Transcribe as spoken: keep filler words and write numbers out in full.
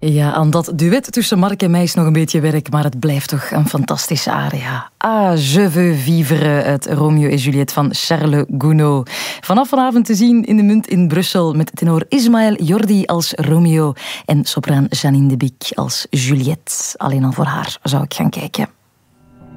Ja, aan dat duet tussen Mark en mij is nog een beetje werk, maar het blijft toch een fantastische aria. Ah, je veux vivre, het Romeo en Juliet van Charles Gounod. Vanaf vanavond te zien in de Munt in Brussel met tenor Ismaël Jordi als Romeo en sopraan Janine de Bic als Juliette. Alleen al voor haar zou ik gaan kijken.